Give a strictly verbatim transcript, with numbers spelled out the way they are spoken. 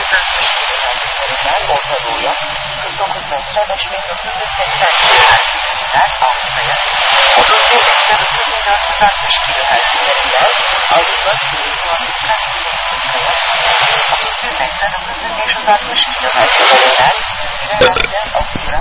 altmış kilohertz'lerinden Orta Doğu'ya, kırk dokuz nokta beş bin dokuz yüz seksen kilohertz'lerinden Avrupa'ya, otuz bir nokta dokuz bin dört yüz altmış kilohertz'lerinden Avrupa Sivri Afrika Afrika'ya, otuz bir nokta dokuz bin beş yüz altmış kilohertz'lerinden Güney Asya, Avustralya